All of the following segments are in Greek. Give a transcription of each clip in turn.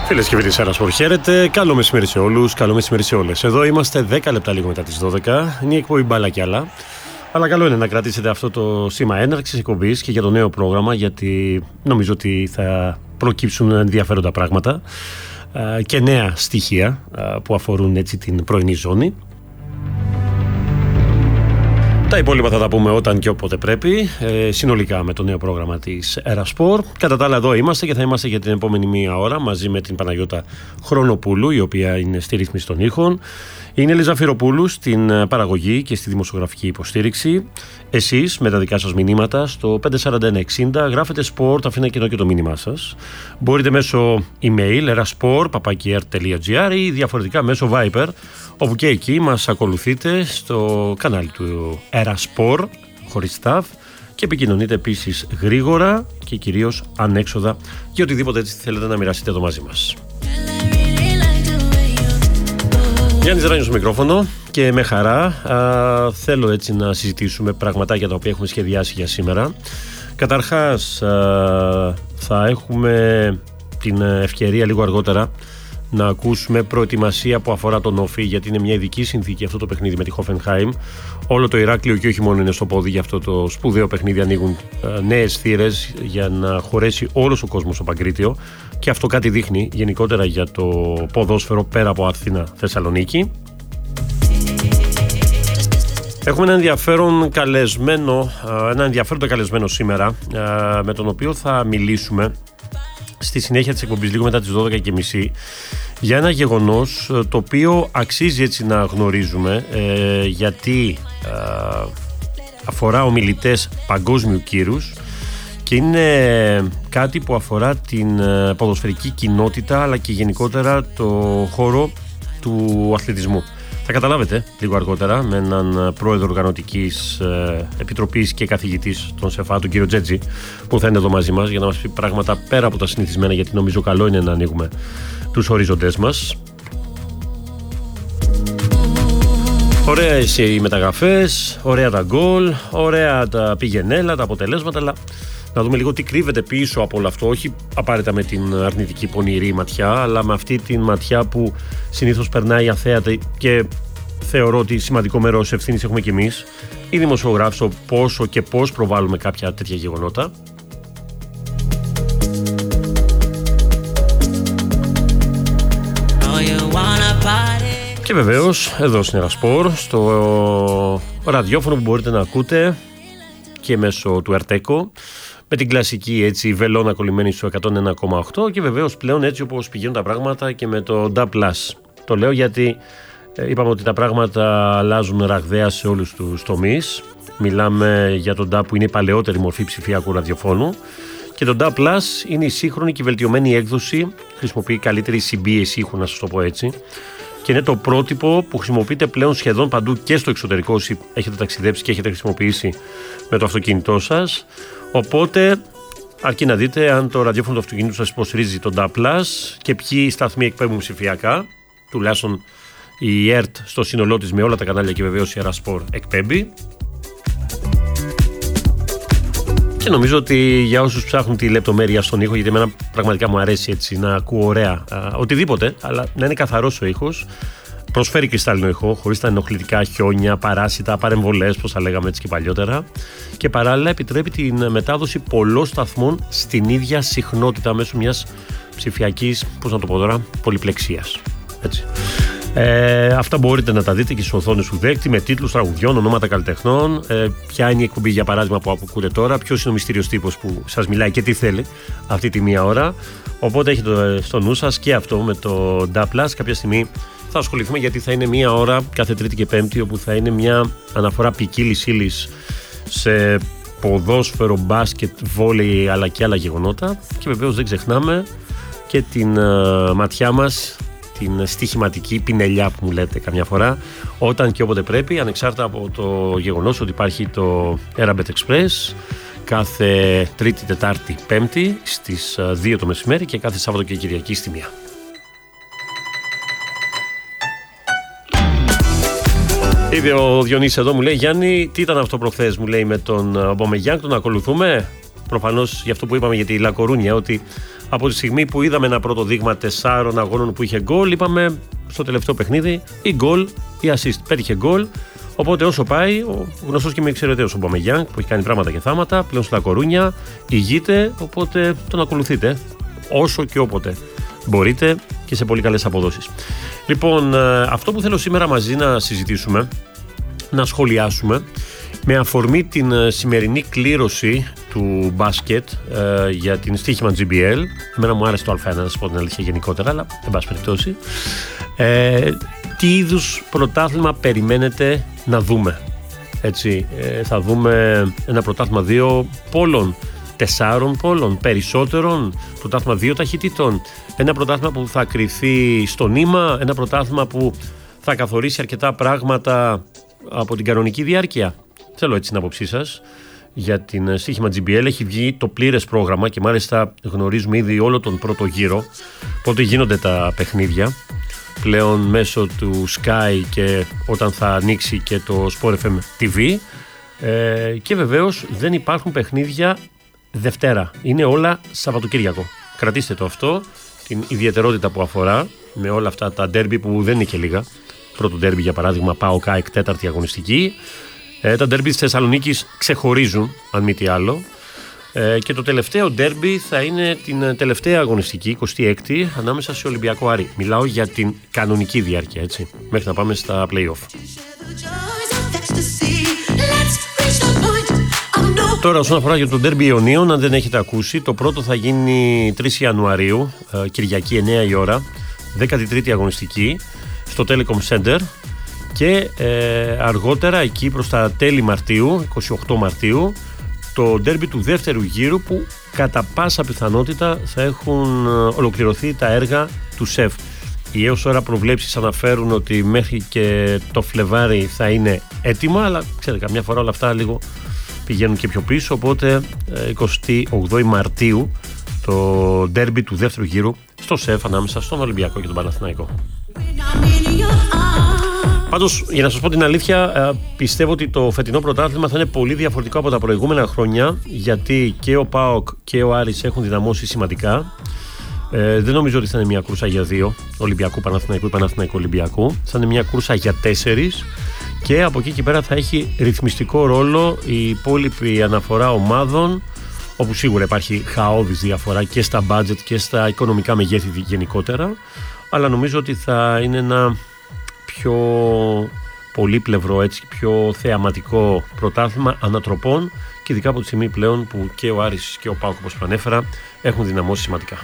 Φίλες και φίλοι, Σπορ, χαίρετε. Καλό μεσημέρι σε όλους, καλό μεσημέρι σε όλες. Εδώ είμαστε 10 λεπτά λίγο μετά τις 12. Είναι η εκπομπή Μπάλα κι άλλα. Αλλά καλό είναι να κρατήσετε αυτό το σήμα έναρξης εκπομπής και για το νέο πρόγραμμα, γιατί νομίζω ότι θα προκύψουν ενδιαφέροντα πράγματα και νέα στοιχεία που αφορούν έτσι την πρωινή ζώνη. Τα υπόλοιπα θα τα πούμε όταν και όποτε πρέπει, συνολικά με το νέο πρόγραμμα της Σπορ. Κατά τα άλλα, εδώ είμαστε και θα είμαστε για την επόμενη μία ώρα μαζί με την Παναγιώτα Χρονοπούλου, η οποία είναι στη ρύθμιση των ήχων. Είναι η Λίζα Φυροπούλου στην παραγωγή και στη δημοσιογραφική υποστήριξη. Εσείς με τα δικά σας μηνύματα στο 54160 γράφετε Sport, αφήνετε κοινό και το μήνυμά σας. Μπορείτε μέσω email erasport@r.gr ή διαφορετικά μέσω Viber, όπου και εκεί μας ακολουθείτε στο κανάλι του Erasport χωρίς staff και επικοινωνείτε επίσης γρήγορα και κυρίως ανέξοδα για οτιδήποτε έτσι θέλετε να μοιραστείτε εδώ μαζί μας. Γιάννης Ράνιος στο μικρόφωνο και με χαρά θέλω έτσι να συζητήσουμε πραγματάκια τα οποία έχουμε σχεδιάσει για σήμερα. Καταρχάς θα έχουμε την ευκαιρία λίγο αργότερα να ακούσουμε προετοιμασία που αφορά τον Όφη, γιατί είναι μια ειδική συνθήκη αυτό το παιχνίδι με τη Hoffenheim. Όλο το Ηράκλειο και όχι μόνο είναι στο πόδι για αυτό το σπουδαίο παιχνίδι. Ανοίγουν νέες θύρες για να χωρέσει όλος ο κόσμος στο Παγκρίτιο και αυτό κάτι δείχνει γενικότερα για το ποδόσφαιρο πέρα από Αθήνα Θεσσαλονίκη. Έχουμε ένα ενδιαφέροντα καλεσμένο σήμερα, με τον οποίο θα μιλήσουμε στη συνέχεια της εκπομπής λίγο μετά τις 12:30 για ένα γεγονός το οποίο αξίζει έτσι να γνωρίζουμε, γιατί αφορά ομιλητές παγκόσμιου κύρους και είναι κάτι που αφορά την ποδοσφαιρική κοινότητα αλλά και γενικότερα το χώρο του αθλητισμού. Θα καταλάβετε λίγο αργότερα με έναν πρόεδρο οργανωτικής επιτροπής και καθηγητής των ΣΕΦΑ, τον κύριο Τζέτζη, που θα είναι εδώ μαζί μας για να μας πει πράγματα πέρα από τα συνηθισμένα, γιατί νομίζω καλό είναι να ανοίγουμε τους οριζοντές μας. Ωραίες οι μεταγραφές, ωραία τα γκολ, ωραία τα πηγενέλα, τα αποτελέσματα, αλλά να δούμε λίγο τι κρύβεται πίσω από όλο αυτό, όχι απαραίτητα με την αρνητική πονηρή ματιά, αλλά με αυτή την ματιά που συνήθως περνάει αθέατη και θεωρώ ότι σημαντικό μέρος ευθύνης έχουμε κι εμείς, οι δημοσιογράφοι, στο πόσο και πώς προβάλλουμε κάποια τέτοια γεγονότα. Και βεβαίως εδώ στην Ερασπορ, στο ραδιόφωνο που μπορείτε να ακούτε και μέσω του Ερτέκο, με την κλασική έτσι βελόνα κολλημένη στο 101,8 και βεβαίως πλέον έτσι όπως πηγαίνουν τα πράγματα και με το DAB+. Το λέω γιατί είπαμε ότι τα πράγματα αλλάζουν ραγδαία σε όλους τους τομείς. Μιλάμε για το DAB που είναι η παλαιότερη μορφή ψηφιακού ραδιοφώνου και το DAB+ είναι η σύγχρονη και βελτιωμένη έκδοση, χρησιμοποιεί καλύτερη συμπίεση ήχου, να σας το πω έτσι, και είναι το πρότυπο που χρησιμοποιείται πλέον σχεδόν παντού και στο εξωτερικό όσοι έχετε ταξιδέψει και έχετε χρησιμοποιήσει με το αυτοκίνητό σας. Οπότε αρκεί να δείτε αν το ραδιόφωνο του αυτοκίνητου σας υποστηρίζει το DAB+ και ποιοι σταθμοί εκπέμπουν ψηφιακά, τουλάχιστον η ΕΡΤ στο σύνολό της με όλα τα κανάλια και βεβαίως η Ερασπορ εκπέμπει. Και νομίζω ότι για όσους ψάχνουν τη λεπτομέρεια στον ήχο, γιατί εμένα πραγματικά μου αρέσει έτσι να ακούω ωραία οτιδήποτε, αλλά να είναι καθαρός ο ήχος, προσφέρει κρυστάλλινο ήχο, χωρίς τα ενοχλητικά χιόνια, παράσιτα, παρεμβολές, πώς θα λέγαμε έτσι και παλιότερα, και παράλληλα επιτρέπει την μετάδοση πολλών σταθμών στην ίδια συχνότητα μέσω μιας ψηφιακής, πώς να το πω τώρα, πολυπλεξίας. Έτσι. Αυτά μπορείτε να τα δείτε και στις οθόνες του δέκτη με τίτλους τραγουδιών, ονόματα καλλιτεχνών, ποια είναι η εκπομπή για παράδειγμα που ακούτε τώρα, ποιος είναι ο μυστήριος τύπος που σας μιλάει και τι θέλει αυτή τη μία ώρα. Οπότε έχετε στο νου σας και αυτό με το DAB+. Κάποια στιγμή θα ασχοληθούμε, γιατί θα είναι μία ώρα κάθε Τρίτη και Πέμπτη όπου θα είναι μια αναφορά ποικίλης ύλης σε ποδόσφαιρο, μπάσκετ, βόλεϊ αλλά και άλλα γεγονότα, και βεβαίως δεν ξεχνάμε και την ματιά μας, την στοιχηματική πινελιά που μου λέτε καμιά φορά, όταν και όποτε πρέπει, ανεξάρτητα από το γεγονός ότι υπάρχει το Erabet Express κάθε Τρίτη, Τετάρτη, Πέμπτη στις 2 το μεσημέρι και κάθε Σάββατο και Κυριακή στη 1. Είδε ο Διονύσης εδώ, μου λέει: Γιάννη, τι ήταν αυτό προχθές, μου λέει, με τον Αμπαμεγιάνγκ, τον ακολουθούμε? Προφανώς για αυτό που είπαμε για τη Λα Κορούνια, ότι Από τη στιγμή που είδαμε ένα πρώτο δείγμα 4 αγώνων που είχε γκολ, είπαμε στο τελευταίο παιχνίδι ή γκολ ή assist. Πέτυχε γκολ. Οπότε όσο πάει, ο γνωστός και μη εξαιρεταίος ο Μπαμεγιάνγκ που έχει κάνει πράγματα και θάματα, πλέον στα Κορούνια, ηγείται, οπότε τον ακολουθείτε όσο και όποτε μπορείτε και σε πολύ καλές αποδόσεις. Λοιπόν, αυτό που θέλω σήμερα μαζί να συζητήσουμε, να σχολιάσουμε, με αφορμή την σημερινή κλήρωση του μπάσκετ για την στοίχημα GBL. Εμένα μου άρεσε το Α1, να σας πω την αλήθεια γενικότερα, αλλά εν πάση περιπτώσει. Τι είδους πρωτάθλημα περιμένετε να δούμε? Έτσι, θα δούμε ένα πρωτάθλημα 2 πόλων, 4 πόλων, περισσότερων, πρωτάθλημα 2 ταχυτήτων, ένα πρωτάθλημα που θα κριθεί στο νήμα, ένα πρωτάθλημα που θα καθορίσει αρκετά πράγματα από την κανονική διάρκεια. Θέλω έτσι την άποψή σας για την στοίχημα GBL. Έχει βγει το πλήρες πρόγραμμα και μάλιστα γνωρίζουμε ήδη όλο τον πρώτο γύρο, πότε γίνονται τα παιχνίδια πλέον μέσω του Sky και όταν θα ανοίξει και το Sport FM TV, και βεβαίως δεν υπάρχουν παιχνίδια Δευτέρα, είναι όλα Σαββατοκύριακο. Κρατήστε το αυτό, την ιδιαιτερότητα που αφορά με όλα αυτά τα ντέρμπι που δεν είναι και λίγα. Πρώτο ντέρμπι για παράδειγμα ΠΑΟΚ ΑΕΚ, τέταρτη αγωνιστική. Τα ντέρμπι της Θεσσαλονίκης ξεχωρίζουν, αν μη τι άλλο. Και το τελευταίο ντέρμπι θα είναι την τελευταία αγωνιστική, 26η, ανάμεσα σε Ολυμπιακό Άρη. Μιλάω για την κανονική διάρκεια, έτσι, μέχρι να πάμε στα play-off. Τώρα, όσον αφορά για το ντέρμπι Ιωνίων, αν δεν έχετε ακούσει, το πρώτο θα γίνει 3 Ιανουαρίου, Κυριακή 9 η ώρα, 13η αγωνιστική, στο Telecom Center. Και αργότερα, εκεί προς τα τέλη Μαρτίου, 28 Μαρτίου, το ντέρμπι του δεύτερου γύρου, που κατά πάσα πιθανότητα θα έχουν ολοκληρωθεί τα έργα του ΣΕΦ. Οι έως ώρα προβλέψεις αναφέρουν ότι μέχρι και το Φλεβάρι θα είναι έτοιμα, αλλά ξέρετε, καμιά φορά όλα αυτά λίγο πηγαίνουν και πιο πίσω, οπότε 28 Μαρτίου το ντέρμπι του δεύτερου γύρου στο ΣΕΦ ανάμεσα στον Ολυμπιακό και τον Παναθηναϊκό. Πάντως, για να σας πω την αλήθεια, πιστεύω ότι το φετινό πρωτάθλημα θα είναι πολύ διαφορετικό από τα προηγούμενα χρόνια, γιατί και ο ΠΑΟΚ και ο Άρης έχουν δυναμώσει σημαντικά. Δεν νομίζω ότι θα είναι μια κούρσα για 2, Ολυμπιακού Παναθηναϊκού ή Παναθηναϊκού Ολυμπιακού. Θα είναι μια κούρσα για 4 και από εκεί και πέρα θα έχει ρυθμιστικό ρόλο η υπόλοιπη αναφορά ομάδων, όπου σίγουρα υπάρχει χαόδης διαφορά και στα budget και στα οικονομικά μεγέθη γενικότερα, αλλά νομίζω ότι θα είναι ένα πιο πολύπλευρο, έτσι, πιο θεαματικό πρωτάθλημα ανατροπών, και ειδικά από τη στιγμή πλέον που και ο Άρης και ο ΠΑΟΚ, όπως προανέφερα, έχουν δυναμώσει σημαντικά.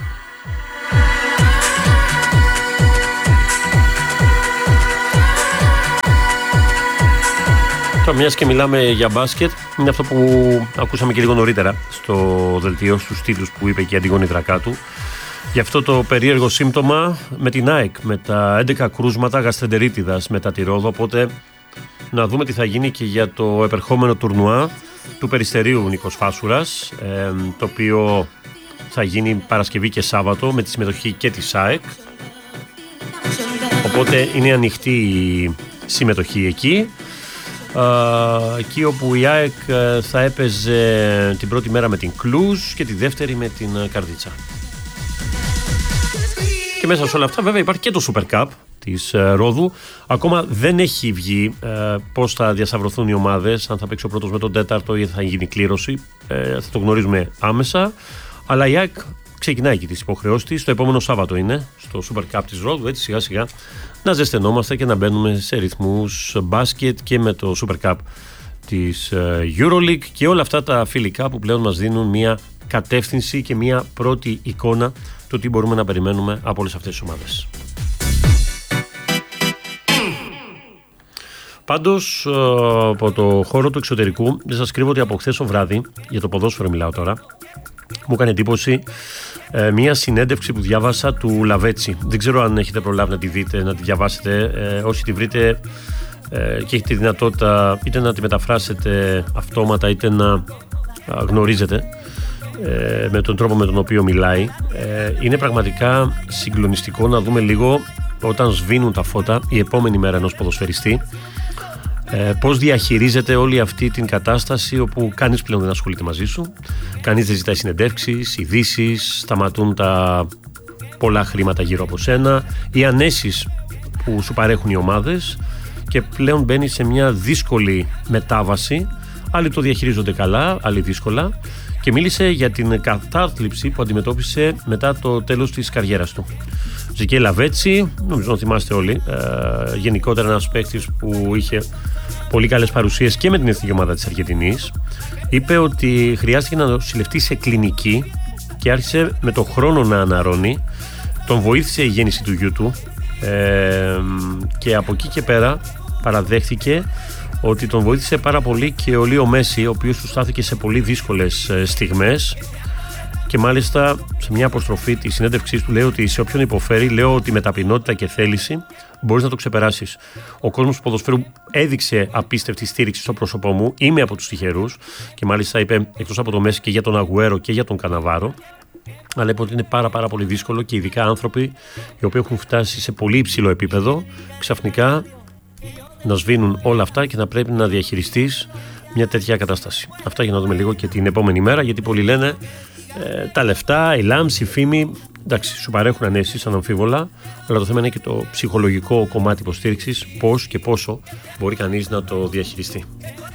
Τώρα, μιας και μιλάμε για μπάσκετ, είναι αυτό που ακούσαμε και λίγο νωρίτερα στο δελτίο, στους τίτλους που είπε και η Αντιγόνη Δρακάτου, για αυτό το περίεργο σύμπτωμα με την ΑΕΚ, με τα 11 κρούσματα γαστρεντερίτιδας μετά τη Ρόδο. Οπότε να δούμε τι θα γίνει και για το επερχόμενο τουρνουά του Περιστερίου Νίκος Φάσουρας, το οποίο θα γίνει Παρασκευή και Σάββατο με τη συμμετοχή και της ΑΕΚ. Οπότε είναι ανοιχτή η συμμετοχή εκεί. Εκεί όπου η ΑΕΚ θα έπαιζε την πρώτη μέρα με την Κλούζ και τη δεύτερη με την Καρδίτσα. Και μέσα σε όλα αυτά βέβαια υπάρχει και το Super Cup της Ρόδου. Ακόμα δεν έχει βγει πώς θα διασταυρωθούν οι ομάδες, αν θα παίξει ο πρώτος με τον τέταρτο ή θα γίνει κλήρωση. Θα το γνωρίζουμε άμεσα. Αλλά η ΑΕΚ ξεκινάει και τις υποχρεώσεις της. Το επόμενο Σάββατο είναι στο Super Cup της Ρόδου. Έτσι σιγά σιγά να ζεσθενόμαστε και να μπαίνουμε σε ρυθμούς μπάσκετ και με το Super Cup της EuroLeague και όλα αυτά τα φιλικά που πλέον μας δίνουν μια κατεύθυνση και μια πρώτη εικόνα του τι μπορούμε να περιμένουμε από όλες αυτές τις ομάδες. Πάντως, από το χώρο του εξωτερικού, δεν σας κρύβω ότι από χθες το βράδυ, για το ποδόσφαιρο μιλάω τώρα, μου έκανε εντύπωση μια συνέντευξη που διάβασα του Λαβέτσι. Δεν ξέρω αν έχετε προλάβει να τη δείτε, να τη διαβάσετε. Όσοι τη βρείτε και έχετε τη δυνατότητα είτε να τη μεταφράσετε αυτόματα είτε να γνωρίζετε με τον τρόπο με τον οποίο μιλάει. Είναι πραγματικά συγκλονιστικό να δούμε λίγο όταν σβήνουν τα φώτα η επόμενη μέρα ενός ποδοσφαιριστή, Πώς διαχειρίζεται όλη αυτή την κατάσταση όπου κανείς πλέον δεν ασχολείται μαζί σου, κανείς δεν ζητάει συνεντεύξεις, ειδήσεις, σταματούν τα πολλά χρήματα γύρω από σένα, οι ανέσεις που σου παρέχουν οι ομάδες και πλέον μπαίνει σε μια δύσκολη μετάβαση. Άλλοι το διαχειρίζονται καλά, άλλοι δύσκολα, και μίλησε για την κατάθλιψη που αντιμετώπισε μετά το τέλος της καριέρας του. Ζικέ Λαβέτσι, νομίζω να θυμάστε όλοι, γενικότερα ένας παίκτης που είχε πολύ καλές παρουσίες και με την εθνική ομάδα της Αργεντινής, είπε ότι χρειάστηκε να νοσηλευτεί σε κλινική και άρχισε με το χρόνο να αναρρώνει. Τον βοήθησε η γέννηση του γιού του και από εκεί και πέρα παραδέχθηκε ότι τον βοήθησε πάρα πολύ και ο Λίο Μέση, ο οποίος του στάθηκε σε πολύ δύσκολες στιγμές, και μάλιστα σε μια αποστροφή της συνέντευξής του λέει ότι σε όποιον υποφέρει, λέω ότι με ταπεινότητα και θέληση μπορείς να το ξεπεράσεις. Ο κόσμος του ποδοσφαίρου έδειξε απίστευτη στήριξη στο πρόσωπό μου, είμαι από τους τυχερούς, και μάλιστα είπε εκτός από το Μέση και για τον Αγουέρο και για τον Καναβάρο, αλλά είπε ότι είναι πάρα πολύ δύσκολο και ειδικά άνθρωποι οι οποίοι έχουν φτάσει σε πολύ υψηλό επίπεδο ξαφνικά να σβήνουν όλα αυτά και να πρέπει να διαχειριστείς μια τέτοια κατάσταση. Αυτά για να δούμε λίγο και την επόμενη μέρα, γιατί πολλοί λένε τα λεφτά, η λάμψη, η φήμη, εντάξει, σου παρέχουν ανέσεις αναμφίβολα, αλλά το θέμα είναι και το ψυχολογικό κομμάτι υποστήριξης, πώς και πόσο μπορεί κανείς να το διαχειριστεί.